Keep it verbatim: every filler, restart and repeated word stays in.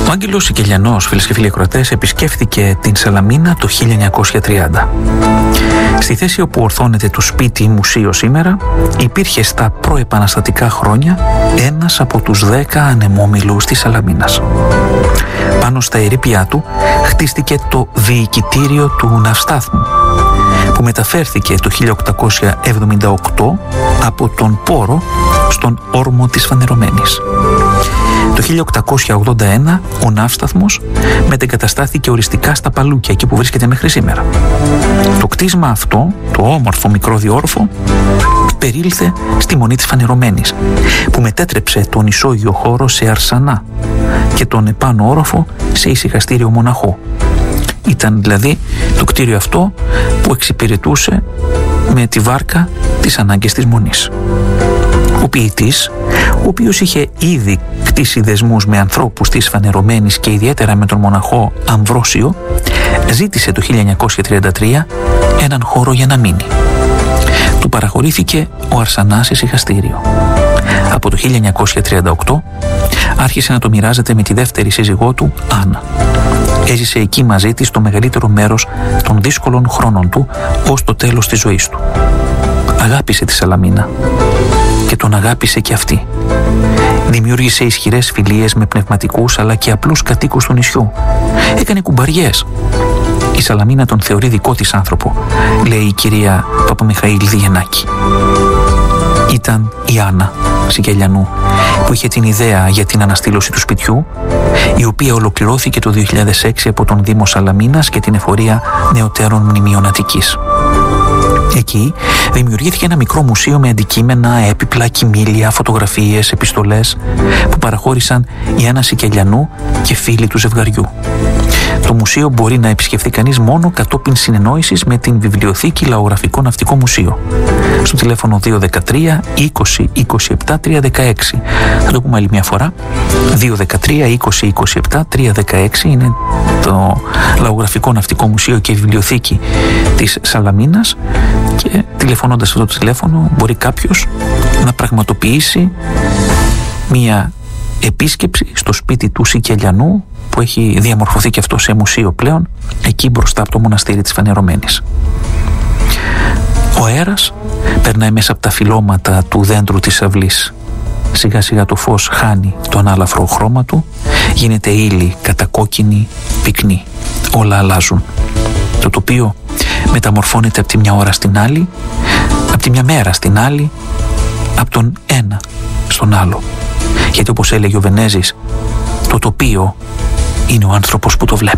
Ο Άγγελος Σικελιανός, φίλες και φίλοι ακροατές, επισκέφθηκε την Σαλαμίνα το χίλια εννιακόσια τριάντα. Στη θέση όπου ορθώνεται το σπίτι μουσείο σήμερα, υπήρχε στα προεπαναστατικά χρόνια ένας από τους δέκα ανεμόμυλους της Σαλαμίνας. Πάνω στα ερείπια του χτίστηκε το διοικητήριο του ναυστάθμου, που μεταφέρθηκε το χίλια οκτακόσια εβδομήντα οκτώ από τον Πόρο στον όρμο της Φανερωμένης. Το χίλια οκτακόσια ογδόντα ένα ο ναύσταθμος μετεγκαταστάθηκε οριστικά στα Παλούκια, εκεί που βρίσκεται μέχρι σήμερα. Το κτίσμα αυτό, το όμορφο μικρό διόροφο, περίλθε στη Μονή της Φανερωμένης, που μετέτρεψε τον ισόγειο χώρο σε αρσανά και τον επάνω όροφο σε ησυχαστήριο μοναχό. Ήταν δηλαδή το κτίριο αυτό που εξυπηρετούσε με τη βάρκα τις ανάγκες της Μονής. Ο ποιητής, ο οποίος είχε ήδη κτίσει δεσμούς με ανθρώπους της Φανερωμένης και ιδιαίτερα με τον μοναχό Αμβρόσιο, ζήτησε το χίλια εννιακόσια τριάντα τρία έναν χώρο για να μείνει. Του παραχωρήθηκε ο αρσανάς ησυχαστήριο. Από το χίλια εννιακόσια τριάντα οκτώ άρχισε να το μοιράζεται με τη δεύτερη σύζυγό του, Άννα. Έζησε εκεί μαζί της το μεγαλύτερο μέρος των δύσκολων χρόνων του ως το τέλος της ζωής του. Αγάπησε τη Σαλαμίνα και τον αγάπησε και αυτή. Δημιούργησε ισχυρές φιλίες με πνευματικούς αλλά και απλούς κατοίκους του νησιού. Έκανε κουμπαριές. Η Σαλαμίνα τον θεωρεί δικό της άνθρωπο, λέει η κυρία Παπαμιχαήλ Διγεννάκη. Ήταν η Άννα Σικελιανού που είχε την ιδέα για την αναστήλωση του σπιτιού, η οποία ολοκληρώθηκε το δύο χιλιάδες έξι από τον Δήμο Σαλαμίνας και την Εφορία Νεωτέρων Μνημείων Αττικής. Εκεί δημιουργήθηκε ένα μικρό μουσείο με αντικείμενα, έπιπλα, κοιμήλια, φωτογραφίες, επιστολές που παραχώρησαν η Άννα Σικελιανού και φίλοι του ζευγαριού. Το μουσείο μπορεί να επισκεφθεί κανείς μόνο κατόπιν συνεννόησης με την Βιβλιοθήκη Λαογραφικό Ναυτικό Μουσείο στο τηλέφωνο δύο ένα τρία είκοσι είκοσι επτά τρία ένα έξι. Θα το πούμε άλλη μια φορά. δύο ένα τρία είκοσι είκοσι επτά τρία ένα έξι είναι το Λαογραφικό Ναυτικό Μουσείο και η Βιβλιοθήκη της Σαλαμίνας, και τηλεφωνώντας αυτό το τηλέφωνο μπορεί κάποιος να πραγματοποιήσει μια επίσκεψη στο σπίτι του Σικελιανού, που έχει διαμορφωθεί και αυτό σε μουσείο πλέον, εκεί μπροστά από το μοναστήρι της Φανερωμένης. Ο αέρας περνάει μέσα από τα φυλλώματα του δέντρου της αυλής. Σιγά σιγά το φως χάνει τον άλαφρο χρώμα του, γίνεται ύλη κατακόκκινη, πυκνή. Όλα αλλάζουν. Το τοπίο μεταμορφώνεται από τη μια ώρα στην άλλη, από τη μια μέρα στην άλλη, από τον ένα στον άλλο. Γιατί όπως έλεγε ο Βενέζης, το τοπίο είναι ο άνθρωπος που το βλέπει.